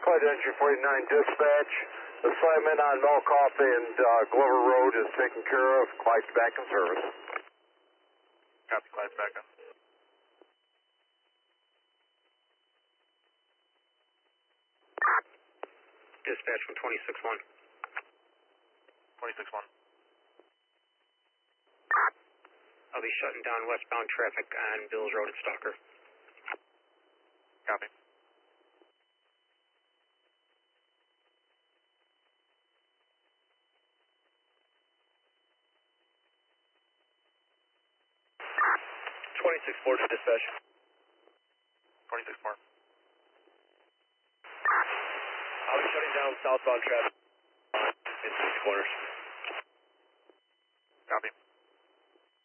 Flight Entry 49 Dispatch. Assignment on Malkoff and Glover Road is taken care of. Clyde's back in service. Copy, Clyde's back up. Dispatch from 26-1. 26-1. I'll be shutting down westbound traffic on Bills Road at Stalker. Copy. to dispatch. 26-4. I'll be shutting down southbound traffic in 6 corners. Copy.